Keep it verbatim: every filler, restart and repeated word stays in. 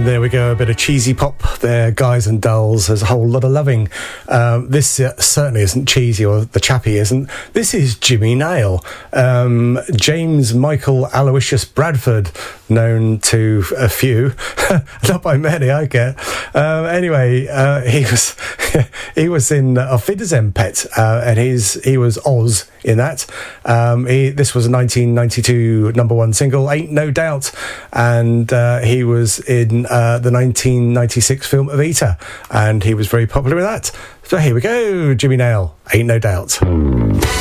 And there we go, a bit of cheesy pop there, Guys and Dolls. There's a whole lot of loving. Um, this uh, certainly isn't cheesy, or the chappie isn't. This is Jimmy Nail. Um, James Michael Aloysius Bradford, known to a few, not by many, I get. Um, anyway, uh, he was he was in uh, Auf Wiedersehen Pet, uh, and he's, he was Oz in that. Um, he, this was a nineteen ninety-two number one single, Ain't No Doubt, and uh, he was in uh, the nineteen ninety-six film Evita, and he was very popular with that. So here we go, Jimmy Nail, Ain't No Doubt.